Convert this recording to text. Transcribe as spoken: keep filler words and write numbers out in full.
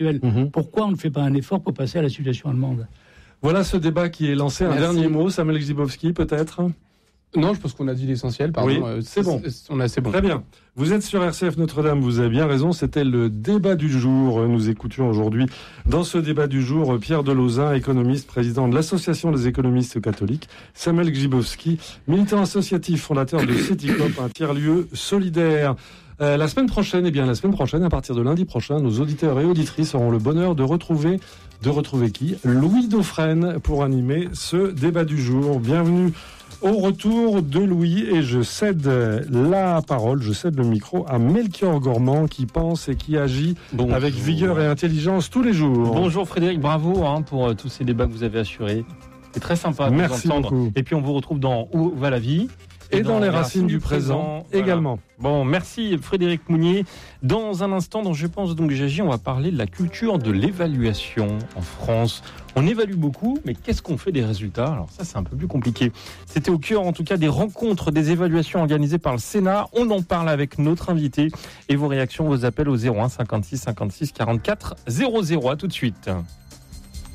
actuelle. Mmh. Pourquoi on ne fait pas un effort pour passer à la situation allemande ? Voilà ce débat qui est lancé. Un Merci. dernier mot, Samuel Grzybowski, peut-être ? Non, je pense qu'on a dit l'essentiel, pardon. Oui, euh, c'est bon. C'est, on a, c'est bon. Très bien. Vous êtes sur R C F Notre-Dame, vous avez bien raison, c'était le débat du jour. Nous écoutions aujourd'hui, dans ce débat du jour, Pierre Delauzin, économiste, président de l'Association des économistes catholiques, Samuel Grzybowski, militant associatif, fondateur de Citycop, un tiers-lieu solidaire. Euh, la semaine prochaine, eh bien, la semaine prochaine, à partir de lundi prochain, nos auditeurs et auditrices auront le bonheur de retrouver, de retrouver qui ? Louis Dauphren pour animer ce débat du jour. Bienvenue au retour de Louis et je cède la parole, je cède le micro à Melchior Gormand qui pense et qui agit Bonjour. Avec vigueur et intelligence tous les jours. Bonjour Frédéric, bravo hein, pour euh, tous ces débats que vous avez assurés. C'est très sympa de Merci vous entendre. Beaucoup. Et puis on vous retrouve dans Où va la vie ? Et, et dans, dans les racines, racines du présent, présent également. Voilà. Bon, merci Frédéric Mounier. Dans un instant, dont je pense donc j'agis, on va parler de la culture de l'évaluation en France. On évalue beaucoup, mais qu'est-ce qu'on fait des résultats ? Alors ça, c'est un peu plus compliqué. C'était au cœur, en tout cas, des rencontres, des évaluations organisées par le Sénat. On en parle avec notre invité. Et vos réactions, vos appels au zéro un cinquante-six cinquante-six quarante-quatre zéro zéro. À tout de suite.